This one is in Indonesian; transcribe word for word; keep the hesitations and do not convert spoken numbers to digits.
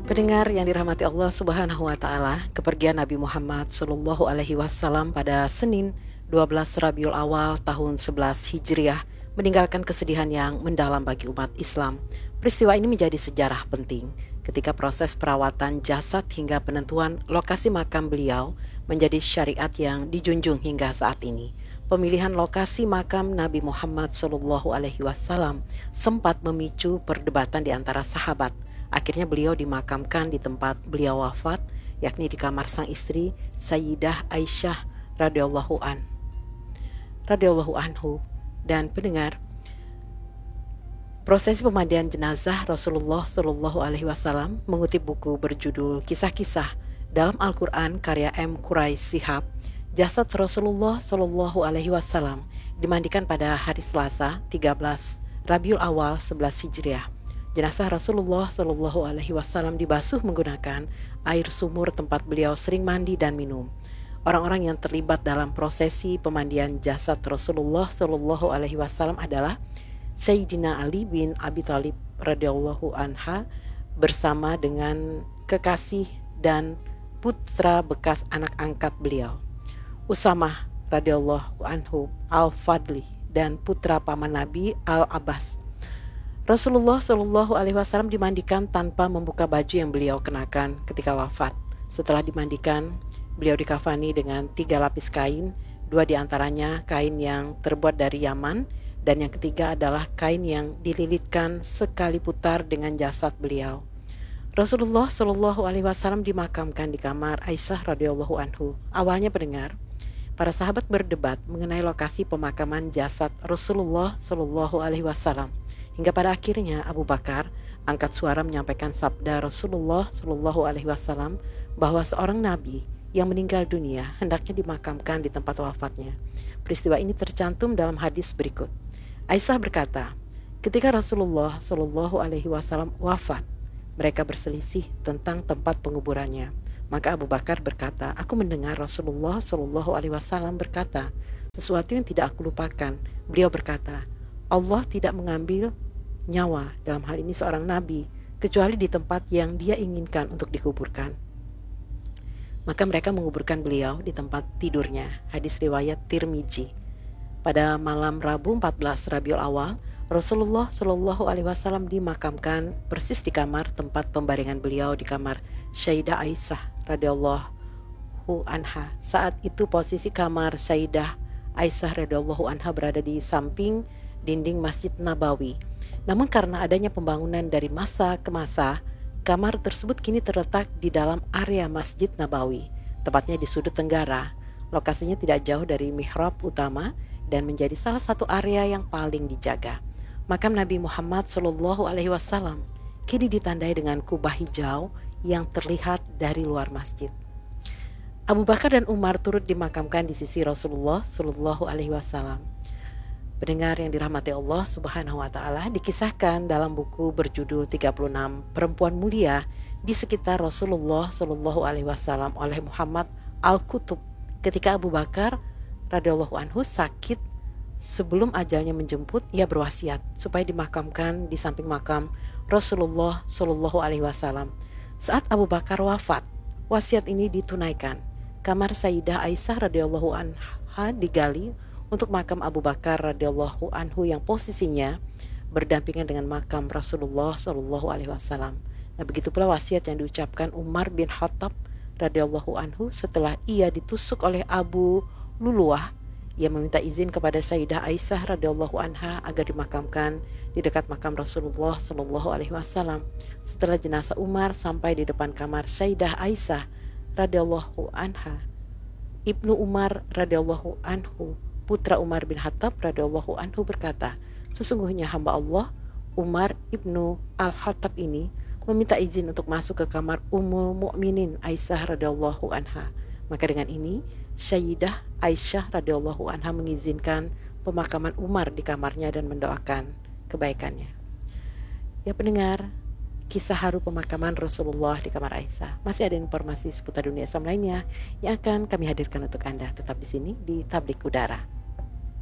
Pendengar yang dirahmati Allah Subhanahu wa taala, kepergian Nabi Muhammad sallallahu alaihi wasallam pada Senin dua belas Rabiul Awal tahun sebelas Hijriah meninggalkan kesedihan yang mendalam bagi umat Islam. Peristiwa ini menjadi sejarah penting ketika proses perawatan jasad hingga penentuan lokasi makam beliau menjadi syariat yang dijunjung hingga saat ini. Pemilihan lokasi makam Nabi Muhammad sallallahu alaihi wasallam sempat memicu perdebatan di antara sahabat. Akhirnya beliau dimakamkan di tempat beliau wafat, yakni di kamar sang istri Sayyidah Aisyah radhiyallahu an radhiyallahu anhu. Dan pendengar, prosesi pemandian jenazah Rasulullah Shallallahu Alaihi Wasallam mengutip buku berjudul Kisah-Kisah dalam Al-Quran karya M. Quraisy Shihab. Jasad Rasulullah Shallallahu Alaihi Wasallam dimandikan pada hari Selasa tiga belas Rabiul Awal sebelas Hijriah. Jenazah Rasulullah Shallallahu Alaihi Wasallam dibasuh menggunakan air sumur tempat beliau sering mandi dan minum. Orang-orang yang terlibat dalam prosesi pemandian jasad Rasulullah Shallallahu Alaihi Wasallam adalah Sayyidina Ali bin Abi Thalib radhiyallahu anha bersama dengan kekasih dan putra bekas anak angkat beliau, Usamah radhiyallahu anhu Al-Fadli, dan putra paman Nabi Al-Abbas. Rasulullah Shallallahu Alaihi Wasallam dimandikan tanpa membuka baju yang beliau kenakan ketika wafat. Setelah dimandikan, beliau dikafani dengan tiga lapis kain, dua diantaranya kain yang terbuat dari Yaman, dan yang ketiga adalah kain yang dililitkan sekali putar dengan jasad beliau. Rasulullah Shallallahu Alaihi Wasallam dimakamkan di kamar Aisyah radhiyallahu anhu. Awalnya pendengar, para sahabat berdebat mengenai lokasi pemakaman jasad Rasulullah Shallallahu Alaihi Wasallam. Hingga pada akhirnya Abu Bakar angkat suara menyampaikan sabda Rasulullah Shallallahu Alaihi Wasallam bahwa seorang nabi yang meninggal dunia hendaknya dimakamkan di tempat wafatnya. Peristiwa ini tercantum dalam hadis berikut. Aisyah berkata, ketika Rasulullah Shallallahu Alaihi Wasallam wafat, mereka berselisih tentang tempat penguburannya. Maka Abu Bakar berkata, aku mendengar Rasulullah Shallallahu Alaihi Wasallam berkata sesuatu yang tidak aku lupakan. Beliau berkata, Allah tidak mengambil nyawa, dalam hal ini seorang nabi, kecuali di tempat yang dia inginkan untuk dikuburkan. Maka mereka menguburkan beliau di tempat tidurnya. Hadis riwayat Tirmizi. Pada malam Rabu empat belas Rabiul Awal, Rasulullah Shallallahu Alaihi Wasallam dimakamkan persis di kamar tempat pembaringan beliau, di kamar Sayyidah Aisyah radhiyallahu anha. Saat itu posisi kamar Sayyidah Aisyah radhiyallahu anha berada di samping dinding Masjid Nabawi. Namun karena adanya pembangunan dari masa ke masa, kamar tersebut kini terletak di dalam area Masjid Nabawi, tepatnya di sudut tenggara. Lokasinya tidak jauh dari mihrab utama dan menjadi salah satu area yang paling dijaga. Makam Nabi Muhammad Shallallahu Alaihi Wasallam kini ditandai dengan kubah hijau yang terlihat dari luar masjid. Abu Bakar dan Umar turut dimakamkan di sisi Rasulullah Shallallahu Alaihi Wasallam. Pendengar yang dirahmati Allah Subhanahu wa taala, dikisahkan dalam buku berjudul tiga puluh enam Perempuan Mulia di sekitar Rasulullah Shallallahu Alaihi Wasallam oleh Muhammad Al-Kutub, ketika Abu Bakar radhiyallahu anhu sakit sebelum ajalnya menjemput, ia berwasiat supaya dimakamkan di samping makam Rasulullah Shallallahu Alaihi Wasallam. Saat Abu Bakar wafat, wasiat ini ditunaikan. Kamar Sayyidah Aisyah radhiyallahu anha digali untuk makam Abu Bakar radhiyallahu anhu yang posisinya berdampingan dengan makam Rasulullah Shallallahu Alaihi Wasallam. Nah, begitu pula wasiat yang diucapkan Umar bin Khattab radhiyallahu anhu setelah ia ditusuk oleh Abu Luluah. Ia meminta izin kepada Sayyidah Aisyah radhiyallahu anha agar dimakamkan di dekat makam Rasulullah Shallallahu Alaihi Wasallam. Setelah jenazah Umar sampai di depan kamar Sayyidah Aisyah radhiyallahu anha, Ibnu Umar radhiyallahu anhu, putra Umar bin Khattab radhiyallahu anhu berkata, sesungguhnya hamba Allah Umar ibnu Al-Khattab ini meminta izin untuk masuk ke kamar Ummul Mukminin Aisyah radhiyallahu anha. Maka dengan ini Sayyidah Aisyah radhiyallahu anha mengizinkan pemakaman Umar di kamarnya dan mendoakan kebaikannya. Ya pendengar, kisah haru pemakaman Rasulullah di kamar Aisyah. Masih ada informasi seputar dunia Islam lainnya yang akan kami hadirkan untuk Anda. Tetap di sini di Tablik Udara.